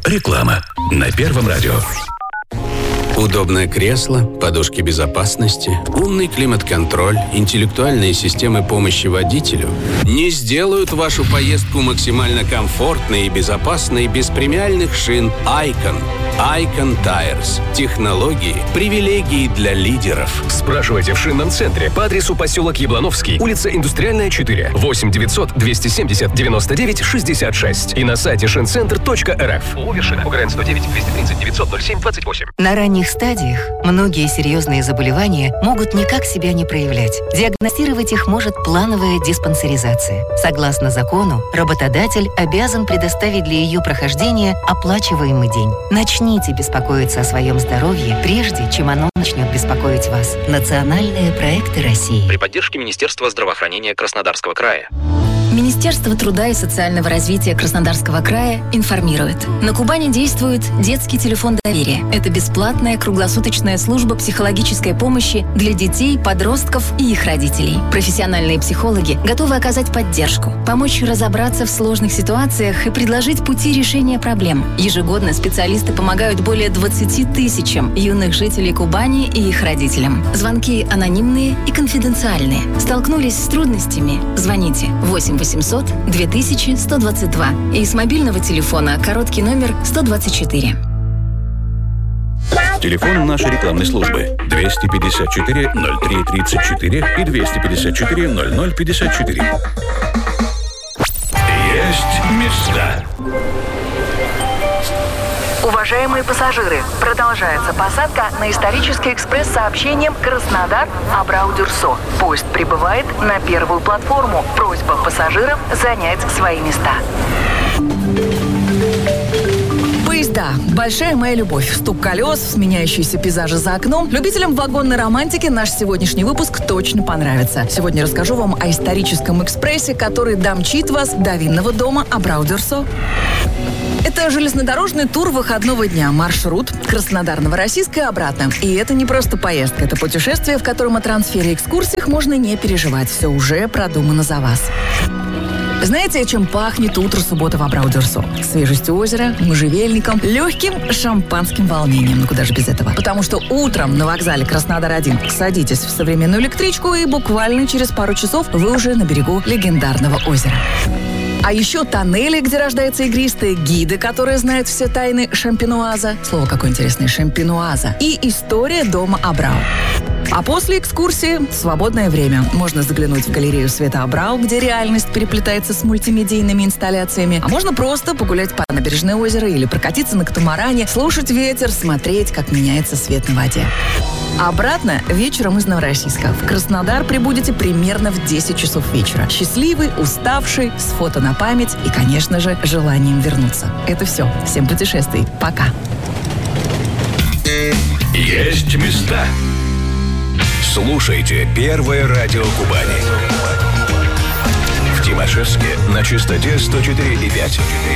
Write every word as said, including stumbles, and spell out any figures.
Реклама на Первом радио. Удобное кресло, подушки безопасности, умный климат-контроль, интеллектуальные системы помощи водителю не сделают вашу поездку максимально комфортной и безопасной без премиальных шин Icon. Icon Tires. Технологии, привилегии для лидеров. Спрашивайте в шинном центре по адресу поселок Яблоновский, улица Индустриальная, четыре, восемь девятьсот двести семьдесят девяносто девять шестьдесят шесть и на сайте шинцентр точка эр эф. ООО «Вершина». УГРН сто девять двести тридцать девятьсот ноль семь двадцать восемь. На ранних стадиях многие серьезные заболевания могут никак себя не проявлять. Диагностировать их может плановая диспансеризация. Согласно закону, работодатель обязан предоставить для ее прохождения оплачиваемый день. Начните беспокоиться о своем здоровье, прежде чем оно начнет беспокоить вас. Национальные проекты России. При поддержке Министерства здравоохранения Краснодарского края. Министерство труда и социального развития Краснодарского края информирует. На Кубани действует детский телефон доверия. Это бесплатная круглосуточная служба психологической помощи для детей, подростков и их родителей. Профессиональные психологи готовы оказать поддержку, помочь разобраться в сложных ситуациях и предложить пути решения проблем. Ежегодно специалисты помогают более двадцати тысячам юных жителей Кубани и их родителям. Звонки анонимные и конфиденциальные. Столкнулись с трудностями? Звоните восемь восемьсот две тысячи сто двадцать два и с мобильного телефона короткий номер сто двадцать четыре. Телефон нашей рекламной службы двести пятьдесят четыре ноль три тридцать четыре и двести пятьдесят четыре ноль ноль пятьдесят четыре. Есть места. Уважаемые пассажиры, продолжается посадка на исторический экспресс с сообщением Краснодар-Абрау-Дюрсо. Поезд прибывает на первую платформу. Просьба пассажиров занять свои места. Поезда. Большая моя любовь. Стук колес, сменяющиеся пейзажи за окном. Любителям вагонной романтики наш сегодняшний выпуск точно понравится. Сегодня расскажу вам о историческом экспрессе, который домчит вас до винного дома Абрау-Дюрсо. Это железнодорожный тур выходного дня. Маршрут Краснодар-Новороссийск и обратно. И это не просто поездка. Это путешествие, в котором о трансфере и экскурсиях можно не переживать. Все уже продумано за вас. Знаете, чем пахнет утро субботы в Абрау-Дюрсо? Свежестью озера, можжевельником, легким шампанским волнением. Ну куда же без этого? Потому что утром на вокзале Краснодар один садитесь в современную электричку, и буквально через пару часов вы уже на берегу легендарного озера. А еще тоннели, где рождается игристое, гиды, которые знают все тайны шампинуаза. Слово какое интересное, шампинуаза. И история дома Абрау. А после экскурсии свободное время. Можно заглянуть в галерею Света Абрау, где реальность переплетается с мультимедийными инсталляциями. А можно просто погулять по набережной озера или прокатиться на катамаране, слушать ветер, смотреть, как меняется свет на воде. Обратно вечером из Новороссийска. В Краснодар прибудете примерно в десять часов вечера. Счастливый, уставший, с фото на память и, конечно же, желанием вернуться. Это все. Всем путешествий. Пока. Есть места. Слушайте Первое радио Кубани. В Тимашевске на частоте сто четыре и пять.